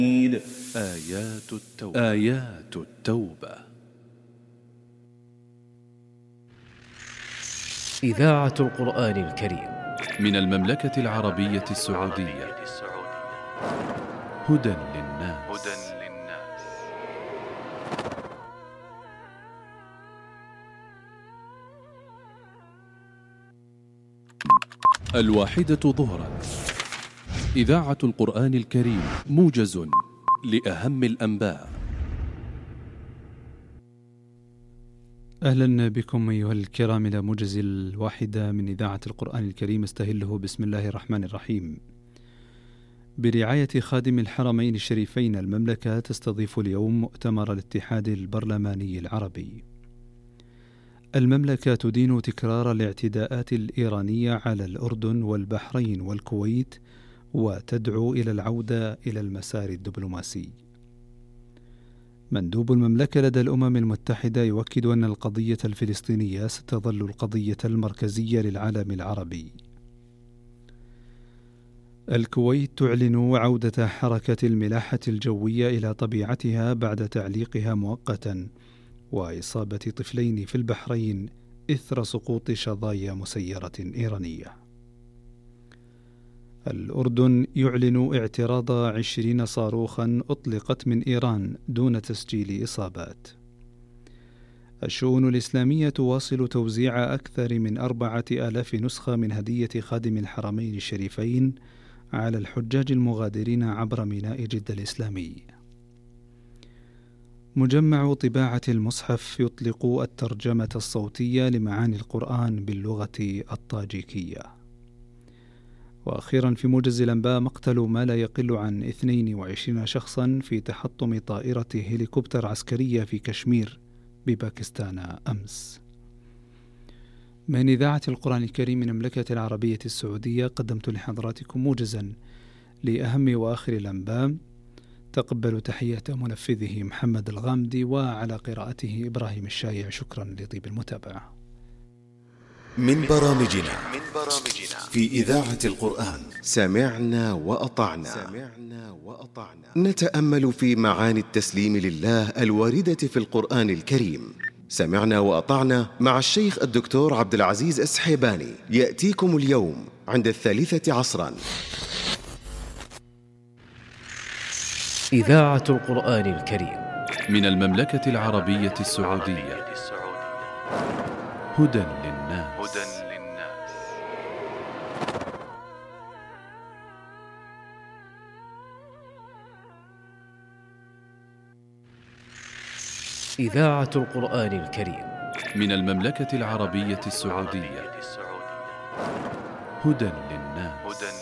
آيات التوبة. إذاعة القرآن الكريم من المملكة العربية السعودية. هدى للناس. الواحدة ظهرا. إذاعة القرآن الكريم، موجز لأهم الأنباء. أهلا بكم أيها الكرام إلى موجز الواحدة من إذاعة القرآن الكريم، استهله بسم الله الرحمن الرحيم. برعاية خادم الحرمين الشريفين، المملكة تستضيف اليوم مؤتمر الاتحاد البرلماني العربي. المملكة تدين تكرار الاعتداءات الإيرانية على الأردن والبحرين والكويت، وتدعو إلى العودة إلى المسار الدبلوماسي. مندوب المملكة لدى الأمم المتحدة يؤكد أن القضية الفلسطينية ستظل القضية المركزية للعالم العربي. الكويت تعلن عودة حركة الملاحة الجوية إلى طبيعتها بعد تعليقها مؤقتا وإصابة طفلين في البحرين إثر سقوط شظايا مسيرة إيرانية. الأردن يعلن اعتراض 20 صاروخا أطلقت من إيران دون تسجيل إصابات. الشؤون الإسلامية تواصل توزيع أكثر من 4000 نسخة من هدية خادم الحرمين الشريفين على الحجاج المغادرين عبر ميناء جدة الإسلامي. مجمع طباعة المصحف يطلق الترجمة الصوتية لمعاني القرآن باللغة الطاجيكية. وأخيرا في موجز الأنباء، مقتل ما لا يقل عن 22 شخصا في تحطم طائرة هليكوبتر عسكرية في كشمير بباكستان أمس. من إذاعة القرآن الكريم من المملكة العربية السعودية، قدمت لحضراتكم موجزا لأهم وآخر الأنباء. تقبلوا تحية منفذه محمد الغامدي، وعلى قراءته إبراهيم الشايع. شكرا لطيب المتابعة. من برامجنا في إذاعة القرآن سمعنا وأطعنا. نتأمل في معاني التسليم لله الواردة في القرآن الكريم. سمعنا وأطعنا مع الشيخ الدكتور عبد العزيز السحيباني، يأتيكم اليوم عند 3 عصرا. إذاعة القرآن الكريم من المملكة العربية السعودية. هدى للناس. إذاعة القرآن الكريم من المملكة العربية السعودية. هدى للناس.